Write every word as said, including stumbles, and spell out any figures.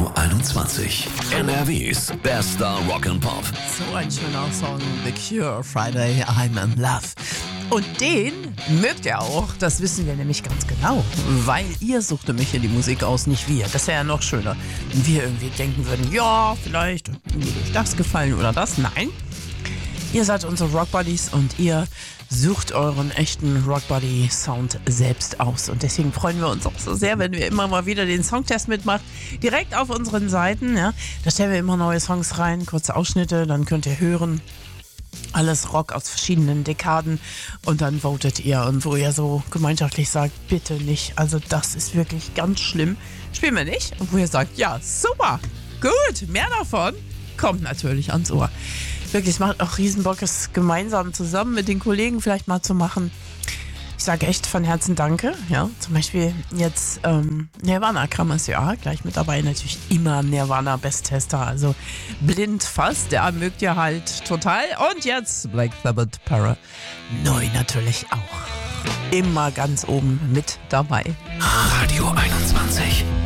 Radio einundzwanzig. N R Ws bester Rock and Pop. So ein schöner Song, The Cure, Friday, I'm in Love. Und den mögt ihr auch, das wissen wir nämlich ganz genau, weil ihr sucht nämlich hier die Musik aus, nicht wir. Das wäre ja noch schöner, wenn wir irgendwie denken würden, ja, vielleicht würde euch das gefallen oder das. Nein, ihr seid unsere Rockbuddies und ihr sucht euren echten Rockbuddy-Sound selbst aus. Und deswegen freuen wir uns auch so sehr, wenn wir immer mal wieder den Songtest mitmachen. Direkt auf unseren Seiten, ja. Da stellen wir immer neue Songs rein, kurze Ausschnitte, dann könnt ihr hören. Alles Rock aus verschiedenen Dekaden und dann votet ihr. Und wo ihr so gemeinschaftlich sagt, bitte nicht, also das ist wirklich ganz schlimm, spielen wir nicht. Und wo ihr sagt, ja, super, gut, mehr davon, kommt natürlich ans Ohr. Wirklich, es macht auch riesen Bock, es gemeinsam zusammen mit den Kollegen vielleicht mal zu machen. Ich sage echt von Herzen Danke. Ja, zum Beispiel jetzt ähm, Nirvana kam es ja gleich mit dabei. Natürlich immer Nirvana Besttester, also blind fast. Der mögt ihr halt total. Und jetzt Black Sabbath Para. Neu natürlich auch. Immer ganz oben mit dabei. Radio einundzwanzig.